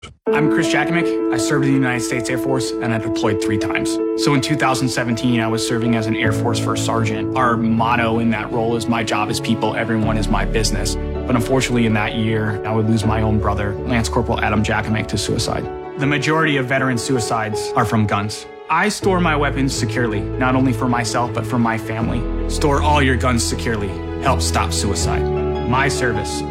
I'm Chris Jakimick. I served in the United States Air Force and I deployed 3 times. So in 2017, I was serving as an Air Force First Sergeant. Our motto in that role is "My job is people, everyone is my business." But unfortunately in that year, I would lose my own brother, Lance Corporal Adam Jakimick, to suicide. The majority of veteran suicides are from guns. I store my weapons securely, not only for myself, but for my family. Store all your guns securely. Help stop suicide. My service